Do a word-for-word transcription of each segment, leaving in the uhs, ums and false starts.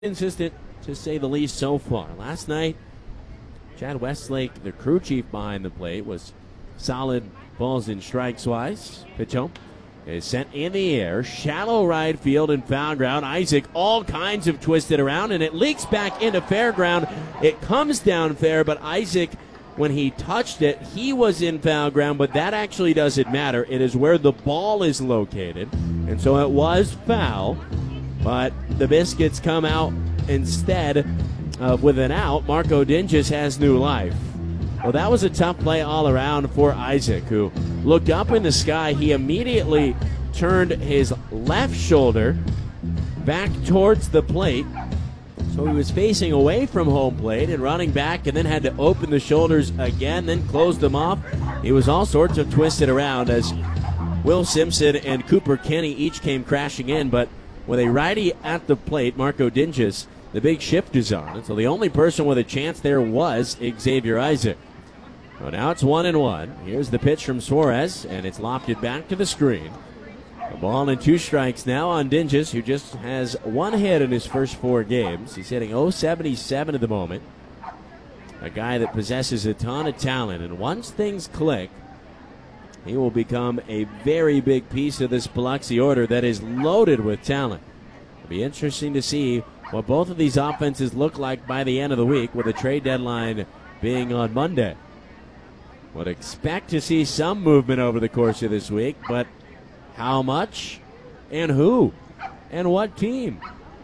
Consistent, to say the least, so far. Last night, Chad Westlake, the crew chief behind the plate, was solid balls and strikes wise. Pitch home is sent in the air. Shallow right field and foul ground. Isaac, all kinds of twisted around, and it leaks back into fair ground. It comes down fair, but Isaac, when he touched it, he was in foul ground, but that actually doesn't matter. It is where the ball is located, and so it was foul. But the Biscuits come out instead of with an out. Marco Dinges has new life. Well, that was a tough play all around for Isaac, who looked up in the sky. He immediately turned his left shoulder back towards the plate. So he was facing away from home plate and running back, and then had to open the shoulders again, then close them off. He was all sorts of twisted around as Will Simpson and Cooper Kenny each came crashing in, but with a righty at the plate, Marco Dinges, the big shift is on. And so the only person with a chance there was Xavier Isaac. So now it's one and one. Here's the pitch from Suarez, and it's lofted back to the screen. A ball and two strikes now on Dinges, who just has one hit in his first four games. He's hitting oh seventy-seven at the moment. A guy that possesses a ton of talent, and once things click, he will become a very big piece of this Biloxi order that is loaded with talent. It'll be interesting to see what both of these offenses look like by the end of the week, with the trade deadline being on Monday. Would expect to see some movement over the course of this week, but how much and who and what team?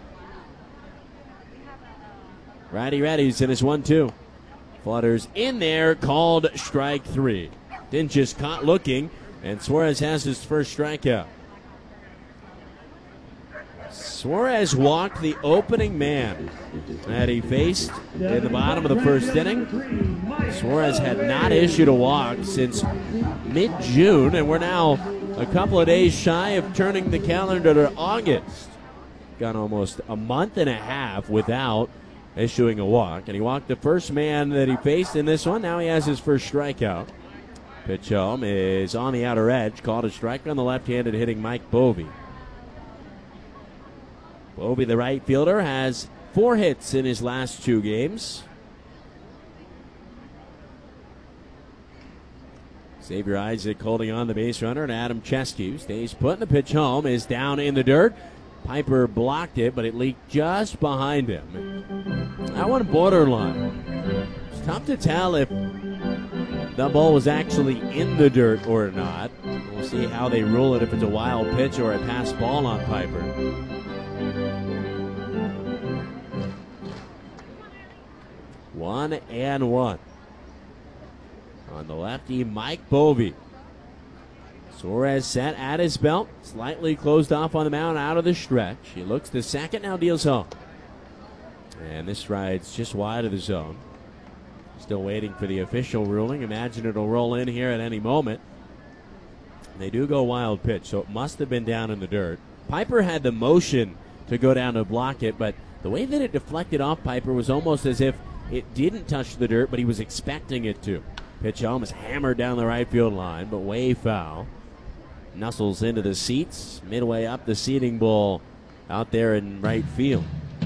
Righty righties in his one two. Flutters in there, called strike three. Dinges caught looking, and Suarez has his first strikeout. Suarez walked the opening man that he faced in the bottom of the first inning. Suarez had not issued a walk since mid-June, and we're now a couple of days shy of turning the calendar to August. Gone almost a month and a half without issuing a walk, and he walked the first man that he faced in this one. Now he has his first strikeout. Pitch home is on the outer edge, called a strike on the left-handed hitting Mike Bovey. Bovey, the right fielder, has four hits in his last two games. Xavier Isaac holding on the base runner, and Adam Chesky stays put, and the pitch home is down in the dirt. Piper blocked it, but it leaked just behind him. That one borderline. It's tough to tell if the ball was actually in the dirt or not. We'll see how they rule it, if it's a wild pitch or a pass ball on Piper. One and one. On the lefty, Mike Bovey. Suarez set at his belt, slightly closed off on the mound out of the stretch. He looks to second, now deals home. And this ride's just wide of the zone. Still waiting for the official ruling. Imagine it'll roll in here at any moment. They do go wild pitch, so it must have been down in the dirt. Piper had the motion to go down to block it, but the way that it deflected off Piper was almost as if it didn't touch the dirt, but he was expecting it to. Pitch home is hammered down the right field line, but way foul. Nuzzles into the seats, midway up the seating bowl out there in right field.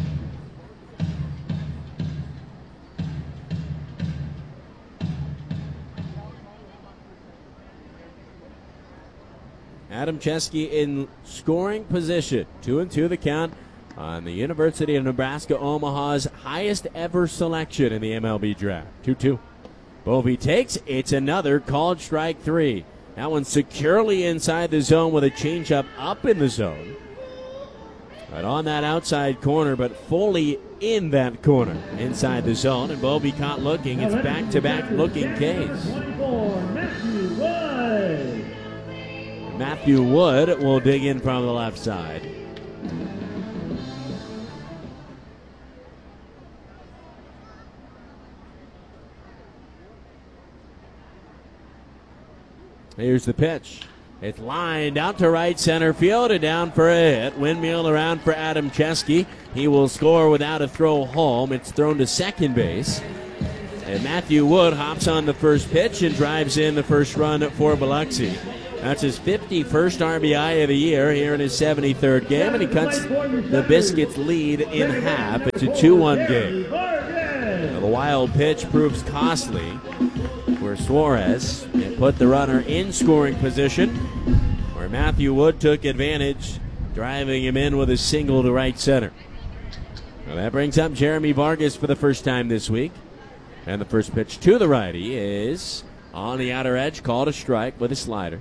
Adam Chesky in scoring position. Two and two the count on the University of Nebraska Omaha's highest ever selection in the M L B draft. two two. Bovey takes. It's another called strike three. That one securely inside the zone with a changeup up in the zone. Right on that outside corner, but fully in that corner inside the zone. And Bovey caught looking. It's back-to-back looking Ks. Matthew Wood will dig in from the left side. Here's the pitch. It's lined out to right center field and down for a hit. Windmill around for Adam Chesky. He will score without a throw home. It's thrown to second base. And Matthew Wood hops on the first pitch and drives in the first run for Biloxi. That's his fifty-first R B I of the year here in his seventy-third game, and he cuts the Biscuits' lead in half. It's a two one game. Now, the wild pitch proves costly, where Suarez put the runner in scoring position, where Matthew Wood took advantage, driving him in with a single to right center. Well, that brings up Jeremy Vargas for the first time this week. And the first pitch to the righty is on the outer edge, called a strike with a slider.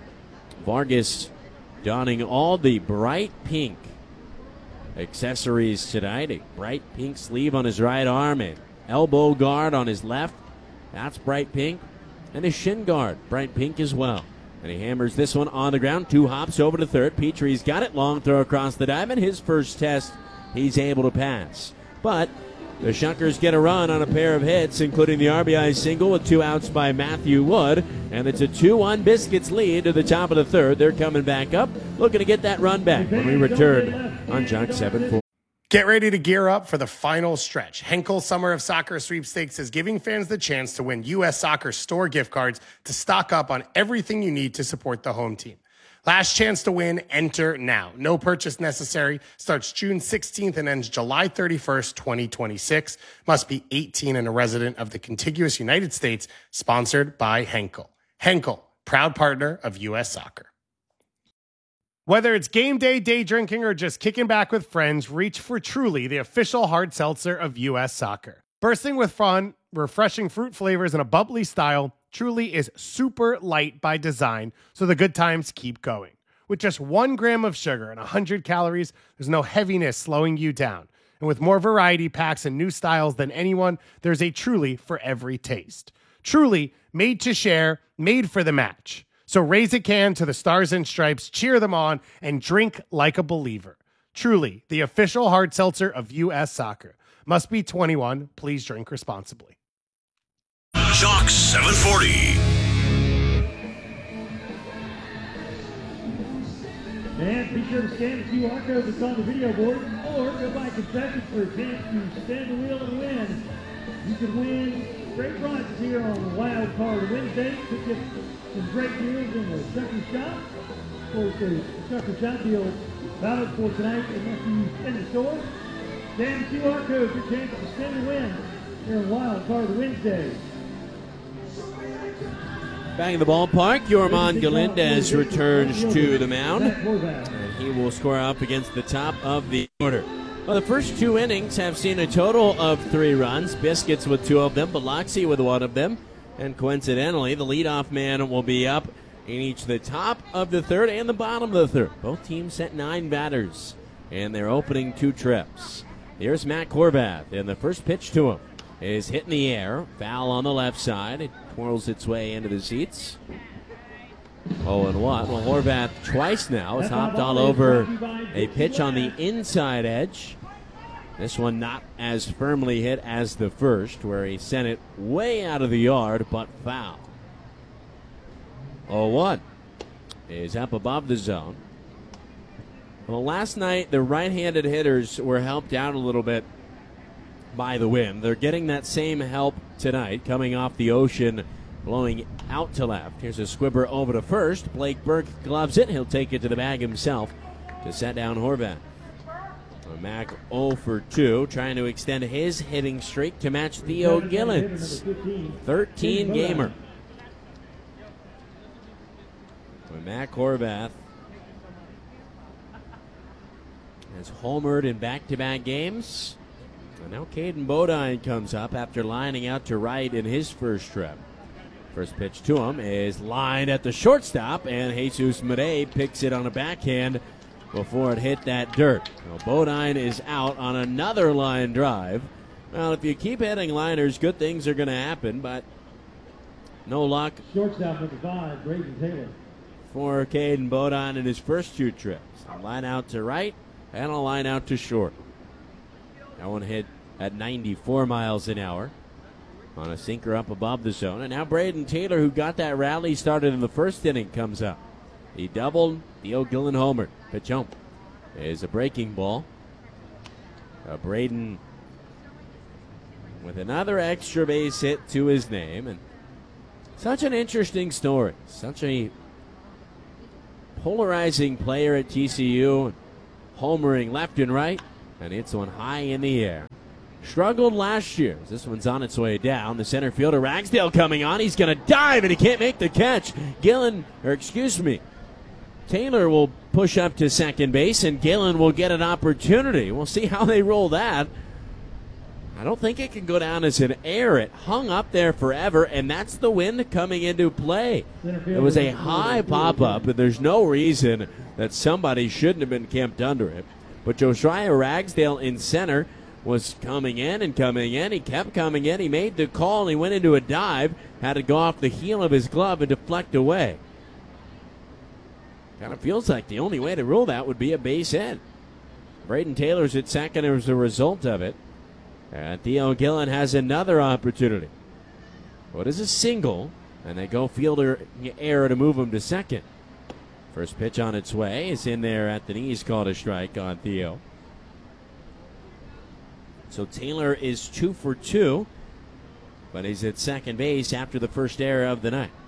Vargas donning all the bright pink accessories tonight. A bright pink sleeve on his right arm, an elbow guard on his left. That's bright pink. And his shin guard, bright pink as well. And he hammers this one on the ground. Two hops over to third. Petrie's got it. Long throw across the diamond. His first test, he's able to pass. But the Shuckers get a run on a pair of hits, including the R B I single with two outs by Matthew Wood. And it's a two one Biscuits lead to the top of the third. They're coming back up, looking to get that run back when we return on Junk seven four. Get ready to gear up for the final stretch. Henkel Summer of Soccer Sweepstakes is giving fans the chance to win U S Soccer store gift cards to stock up on everything you need to support the home team. Last chance to win, enter now. No purchase necessary. Starts June sixteenth and ends July thirty-first, twenty twenty-six. Must be eighteen and a resident of the contiguous United States. Sponsored by Henkel. Henkel, proud partner of U S Soccer. Whether it's game day, day drinking, or just kicking back with friends, reach for Truly, the official hard seltzer of U S Soccer. Bursting with fun, refreshing fruit flavors, and a bubbly style, Truly is super light by design, so the good times keep going. With just one gram of sugar and one hundred calories, there's no heaviness slowing you down. And with more variety packs and new styles than anyone, there's a Truly for every taste. Truly, made to share, made for the match. So raise a can to the Stars and Stripes, cheer them on, and drink like a believer. Truly, the official hard seltzer of U S Soccer. Must be twenty-one. Please drink responsibly. Shock seven forty. And be sure to scan the Q R code that's on the video board, or go buy concessions for a chance to spin the wheel and win. You can win great prizes here on Wild Card Wednesday. Could get some great deals in the Sucker Shop. Of course, the Sucker Shop deal valid for tonight unless you in the store. Scan the Q R code for a chance to spin and win here on Wild Card Wednesday. Back in the ballpark, Yorman Galindez returns to the mound, and he will square up against the top of the order. Well, the first two innings have seen a total of three runs. Biscuits with two of them, Biloxi with one of them, and coincidentally, the leadoff man will be up in each the top of the third and the bottom of the third. Both teams sent nine batters in their opening two trips. Here's Matt Horvath, and the first pitch to him is hit in the air, foul on the left side. It twirls its way into the seats. oh and one. Well, Horvath twice now has hopped all over a pitch on the inside edge. This one not as firmly hit as the first, where he sent it way out of the yard, but foul. oh one is up above the zone. Well, last night, the right-handed hitters were helped out a little bit by the wind. They're getting that same help tonight, coming off the ocean, blowing out to left. Here's a squibber over to first. Blake Burke gloves it. He'll take it to the bag himself to set down Horvath. Mac oh for two, trying to extend his hitting streak to match Theo Gillen's thirteen gamer. When Mac Horvath has homered in back-to-back games. And now Caden Bodine comes up after lining out to right in his first trip. First pitch to him is lined at the shortstop, and Jesus Madej picks it on a backhand before it hit that dirt. Well, Bodine is out on another line drive. Well, if you keep hitting liners, good things are going to happen, but no luck. Shortstop number five, Braden Taylor. For Caden Bodine in his first two trips. A line out to right and a line out to short. That one hit at ninety-four miles an hour on a sinker up above the zone. And now Braden Taylor, who got that rally started in the first inning, comes up. He doubled. Theo Gillen homered. Pitch home is a breaking ball. Uh, Braden with another extra base hit to his name. And such an interesting story. Such a polarizing player at T C U, homering left and right, and it's one high in the air. Struggled last year. This one's on its way down. The center fielder, Ragsdale, coming on. He's going to dive, and he can't make the catch. Gillen, or excuse me, Taylor will push up to second base, and Gillen will get an opportunity. We'll see how they roll that. I don't think it can go down as an error. It hung up there forever, and that's the wind coming into play. It was a high pop-up, and there's no reason that somebody shouldn't have been camped under it. But Josiah Ragsdale in center was coming in and coming in. He kept coming in. He made the call, and he went into a dive, had to go off the heel of his glove and deflect away. Kind of feels like the only way to rule that would be a base hit. Braden Taylor's at second as a result of it. And Theo Gillen has another opportunity. What is a single? And they go fielder error to move him to second. First pitch on its way is in there at the knees, called a strike on Theo. So Taylor is two for two, but he's at second base after the first error of the night.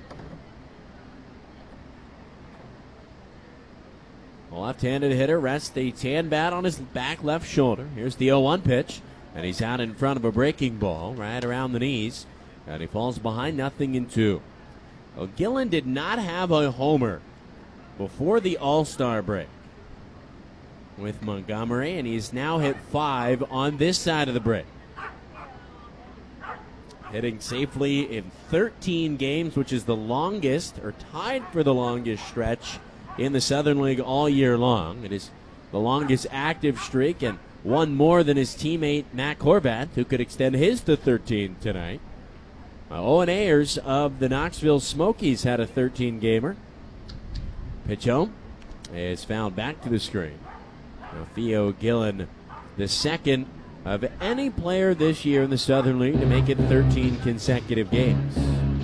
A left-handed hitter rests the tan bat on his back left shoulder. Here's the oh one pitch. And he's out in front of a breaking ball right around the knees. And he falls behind nothing in two. Well, Gillen did not have a homer before the All-Star break with Montgomery, and he's now hit five on this side of the break. Hitting safely in thirteen games, which is the longest, or tied for the longest stretch in the Southern League all year long. It is the longest active streak, and one more than his teammate Matt Horvath, who could extend his to thirteen tonight. Uh, Owen Ayers of the Knoxville Smokies had a thirteen-gamer. Pitch home is found back to the screen. Now, Theo Gillen, the second of any player this year in the Southern League to make it thirteen consecutive games.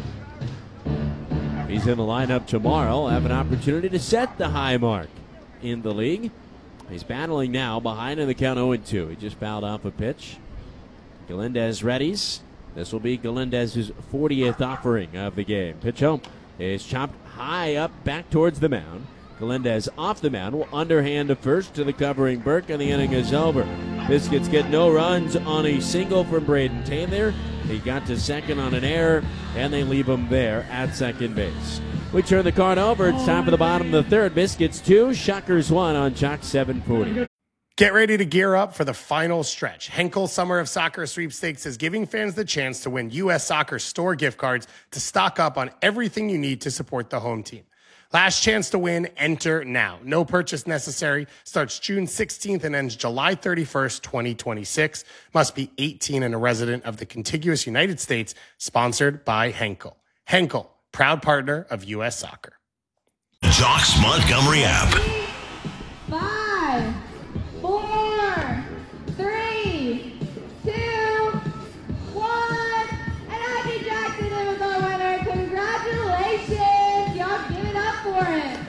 If he's in the lineup tomorrow, have an opportunity to set the high mark in the league. He's battling now behind in the count oh and two. He just fouled off a pitch. Galindez readies. This will be Galindez's fortieth offering of the game. Pitch home is chopped high up back towards the mound. Galindez off the mound will underhand to first to the covering Burke, and the inning is over. Biscuits get no runs on a single from Braden Taylor. He got to second on an error, and they leave him there at second base. We turn the card over. It's time for the bottom of the third. Biscuits two, Shockers one on Chalk seven forty. Get ready to gear up for the final stretch. Henkel Summer of Soccer Sweepstakes is giving fans the chance to win U S Soccer store gift cards to stock up on everything you need to support the home team. Last chance to win, enter now. No purchase necessary. Starts June sixteenth and ends July thirty-first, twenty twenty-six. Must be eighteen and a resident of the contiguous United States. Sponsored by Henkel. Henkel, proud partner of U S Soccer. Chalk's Montgomery app. Five, four, three, two, one. And Ivy Jackson is our winner. Congratulations. Y'all give it up for him.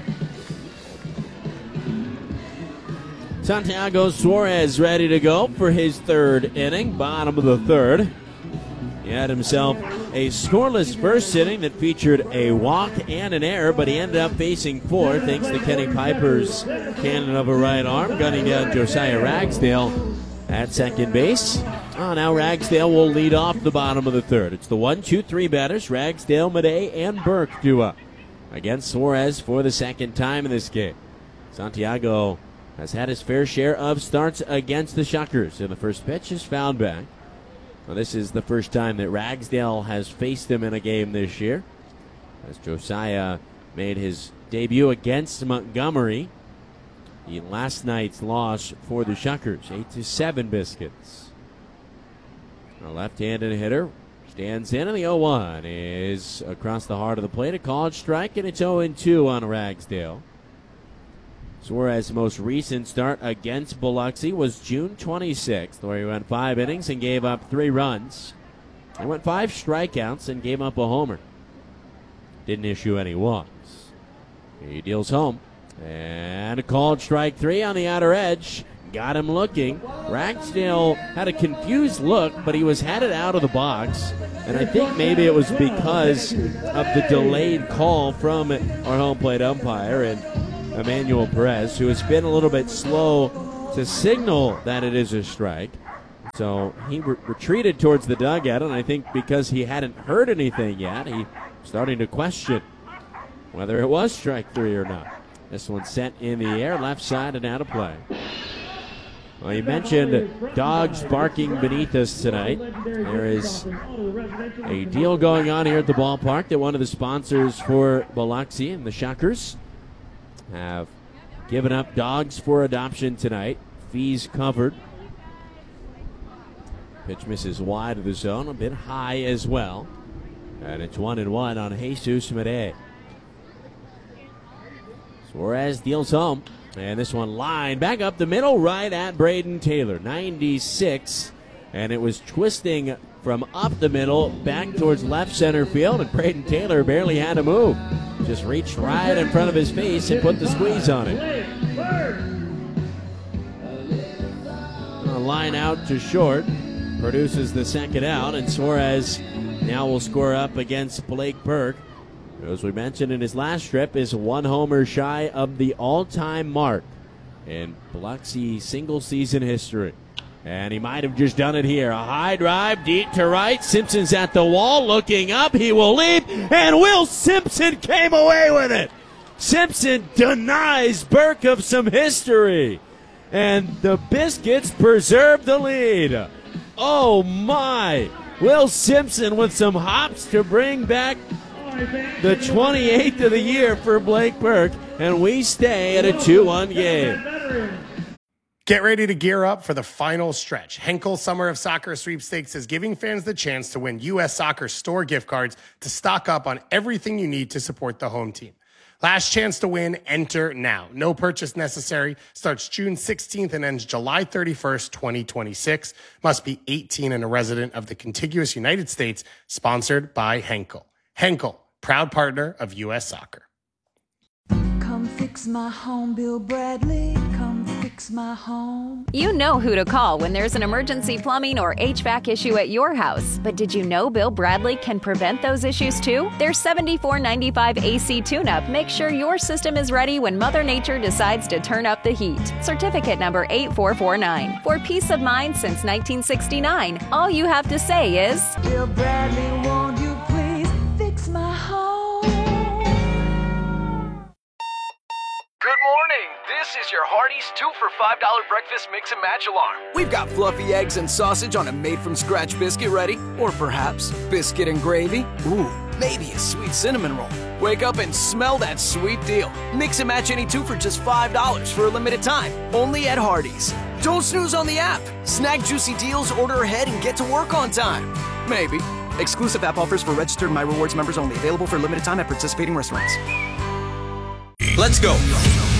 Santiago Suarez ready to go for his third inning, bottom of the third. He had himself a scoreless first inning that featured a walk and an error, but he ended up facing four thanks to Kenny Piper's cannon of a right arm, gunning down Josiah Ragsdale at second base. Oh, now Ragsdale will lead off the bottom of the third. It's the one, two, three batters, Ragsdale, Madej, and Burke due up against Suarez for the second time in this game. Santiago has had his fair share of starts against the Shockers, and the first pitch is fouled back. Well, this is the first time that Ragsdale has faced him in a game this year, as Josiah made his debut against Montgomery in last night's loss for the Shockers, eight to seven Biscuits. A left-handed hitter stands in, and the oh one is across the heart of the plate, a called strike, and it's oh and two on Ragsdale. Suarez's most recent start against Biloxi was June twenty-sixth, where he went five innings and gave up three runs. He went five strikeouts and gave up a homer. Didn't issue any walks. He deals home. And a called strike three on the outer edge. got him looking. Ragsdale had a confused look, but he was headed out of the box. And I think maybe it was because of the delayed call from our home plate umpire and Emmanuel Perez, who has been a little bit slow to signal that it is a strike. So he re- retreated towards the dugout, and I think because he hadn't heard anything yet, he starting to question whether it was strike three or not. This one sent in the air, left side and out of play. Well, you mentioned dogs barking beneath us tonight. There is a deal going on here at the ballpark that one of the sponsors for Biloxi and the Shockers have given up dogs for adoption tonight. Fees covered. Pitch misses wide of the zone, a bit high as well. And it's one and one on Jesus Mede. Suarez deals home. And this one line back up the middle, right at Braden Taylor. ninety-six. And it was twisting from up the middle back towards left center field. And Braden Taylor barely had to move. Just reached right in front of his face and put the squeeze on it. A line out to short. Produces the second out. And Suarez now will score up against Blake Burke. As we mentioned in his last trip, is one homer shy of the all-time mark in Biloxi single-season history. And he might have just done it here. A high drive, deep to right. Simpson's at the wall, looking up. He will leap, and Will Simpson came away with it. Simpson denies Burke of some history. And the Biscuits preserve the lead. Oh, my. Will Simpson with some hops to bring back the twenty-eighth of the year for Blake Burke, and we stay at a two one game. Get ready to gear up for the final stretch. Henkel Summer of Soccer Sweepstakes is giving fans the chance to win U S Soccer store gift cards to stock up on everything you need to support the home team. Last chance to win, enter now. No purchase necessary. Starts June sixteenth and ends July thirty-first, twenty twenty-six. Must be eighteen and a resident of the contiguous United States. Sponsored by Henkel. Henkel, proud partner of U S Soccer. Come fix my home, Bill Bradley. Come fix my home. You know who to call when there's an emergency plumbing or H V A C issue at your house. But did you know Bill Bradley can prevent those issues too? Their seventy-four ninety-five A C tune-up makes sure your system is ready when Mother Nature decides to turn up the heat. Certificate number eight four four nine. For peace of mind since nineteen sixty-nine, all you have to say is, Bill Bradley, won't you please fix my home? Good morning. This is your Hardee's two for five dollar breakfast mix and match alarm. We've got fluffy eggs and sausage on a made-from-scratch biscuit ready. Or perhaps biscuit and gravy. Ooh, maybe a sweet cinnamon roll. Wake up and smell that sweet deal. Mix and match any two for just five dollars for a limited time. Only at Hardee's. Don't snooze on the app. Snag juicy deals, order ahead, and get to work on time. Maybe. Exclusive app offers for registered My Rewards members only. Available for limited time at participating restaurants. Let's go.